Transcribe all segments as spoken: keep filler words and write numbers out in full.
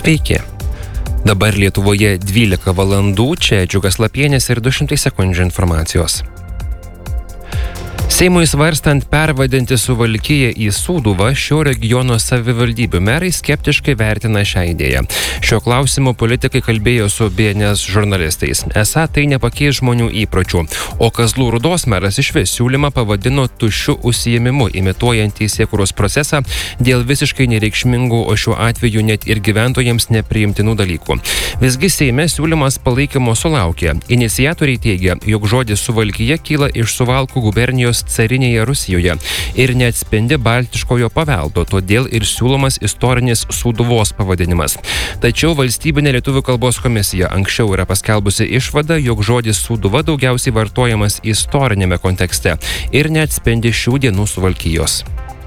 Sveiki. Dabar Lietuvoje dvylika valandų, čia Džiugas Lapienis ir du šimtai sekundžių informacijos. Seimui svarstant pervadinti Suvalkiją į Sūduvą, šio regiono savivaldybių merai skeptiškai vertina šią idėją. Šio klausimu politikai kalbėjo su B N S žurnalistais. Esą tai nepakeis žmonių įpročių, o Kazlų Rūdos meras išvis siūlymą pavadino tuščiu užsiėmimu, imituojant teisėkūros procesą dėl visiškai nereikšmingų, o šiuo atveju net ir gyventojams nepriimtinų dalykų. Visgi Seime siūlymas palaikymo sulaukė. Iniciatoriai teigia, jog žodis Suvalkija kyla iš Suvalkų gubernijos carinėje Rusijoje ir neatspindi baltiškojo paveldo, todėl ir siūlomas istorinis Sūduvos pavadinimas. Tačiau Valstybinė lietuvių kalbos komisija anksčiau yra paskelbusi išvadą, jog žodis Sūduva daugiausiai vartojamas istorinėme kontekste ir neatspindi šių dienų Suvalkijos.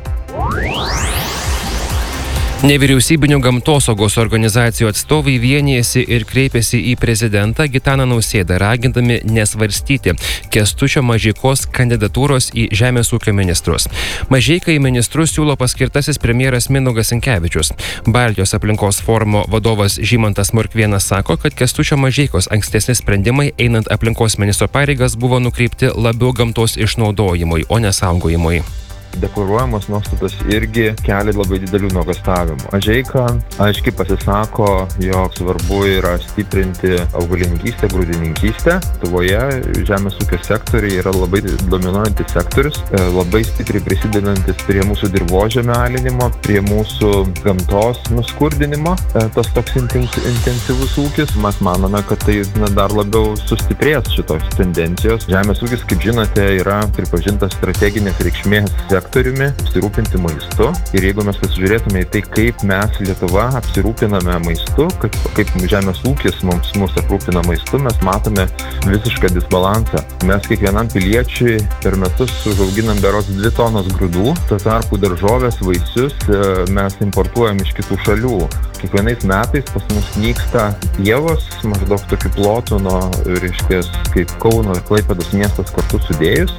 Nevyriausybinių gamtosaugos organizacijų atstovai vienijasi ir kreipėsi į prezidentą Gitaną Nausėdą, ragindami nesvarstyti Kęstučio Mažeikos kandidatūros į žemės ūkio ministrus. Mažeiką į ministrus siūlo paskirtasis premjeras Mindaugas Sinkevičius. Baltijos aplinkos forumo vadovas Žymantas Morkvėnas sako, kad Kęstučio Mažeikos ankstesni sprendimai einant aplinkos ministro pareigas buvo nukreipti labiau gamtos išnaudojimui, o ne saugojimui. Deklaruojamos nuostatos irgi kelia labai didelių nuogastavimų. Mažeika aiškiai pasisako, jog svarbu yra stiprinti augalininkystę, grūdininkystę. Lietuvoje žemės ūkio sektoriai yra labai dominuojantis sektorius, labai stipriai prisidedantis prie mūsų dirvožemio alinimo, prie mūsų gamtos nuskurdinimo. Tas toks intensyvus ūkis, mes manome, kad tai na, dar labiau sustiprės šitos tendencijos. Žemės ūkis, kaip žinote, yra pripažintas strateginės reikšmės sektoriumi apsirūpinti maistu. Ir jeigu mes pasižiūrėtume į tai, kaip mes Lietuva apsirūpiname maistu, kaip, kaip žemės ūkis mums, mums aprūpina maistu, mes matome visišką disbalansą. Mes kiekvienam piliečiui per metus užauginam berods dvi tonos grūdų, tuo tarpu daržovės, vaisius mes importuojam iš kitų šalių. Kiekvienais metais pas mus nyksta pievos, maždaug tokių plotų nuo, reiškia, kaip Kauno ir Klaipėdos miestas kartu sudėjus.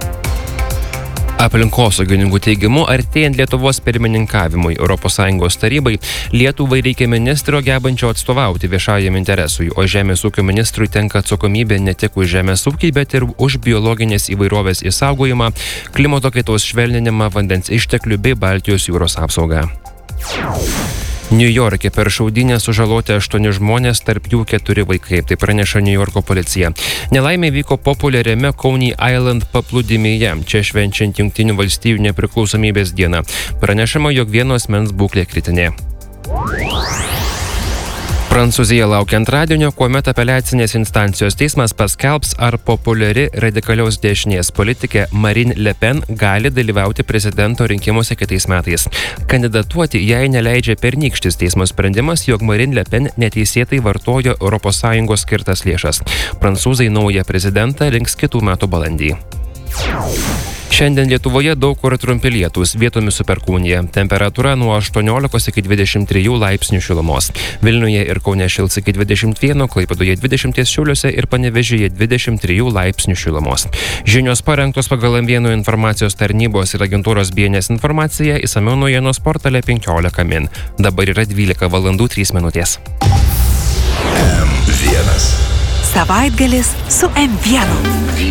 Aplinkosaugininkų teigimu, artėjant Lietuvos pirmininkavimui Europos Sąjungos tarybai, Lietuvai reikia ministro gebančio atstovauti viešajam interesui, o žemės ūkio ministrui tenka atsakomybė ne tik už žemės ūkį, bet ir už biologinės įvairovės išsaugojimą, klimato kaitos švelninimą, vandens išteklių bei Baltijos jūros apsaugą. Niujorke per šaudynes sužaloti aštuoni žmonės, tarp jų keturi vaikai, tai praneša Niujorko policija. Nelaimė vyko populiariame Coney Island paplūdimyje, čia švenčiant Jungtinių valstijų nepriklausomybės dieną. Pranešama, jog vieno asmens būklė kritinė. Prancūzija laukia antradienio, kuomet apeliacinės instancijos teismas paskelbs, ar populiari radikalios dešinės politikė Marine Le Pen gali dalyvauti prezidento rinkimuose kitais metais. Kandidatuoti jai neleidžia pernykštis teismo sprendimas, jog Marine Le Pen neteisėtai vartojo Europos Sąjungos skirtas lėšas. Prancūzai naują prezidentą rinks kitų metų balandį. Šiandien Lietuvoje daug kur trumpi lietūs, vietomis su perkūnija. Temperatūra nuo aštuoniolikos iki dvidešimt trijų laipsnių šilumos. Vilniuje ir Kaune šils iki dvidešimt vieno, Klaipėdoje dvidešimt, Šiauliuose ir Panevėžyje dvidešimt trijų laipsnių šilumos. Žinios parengtos pagal M vienas informacijos tarnybos ir agentūros B N S informaciją, išsamiau naujienos portale penkiolika min. Dabar yra dvylika valandų trys minutės. M vienas. Savaitgalis su M vienu.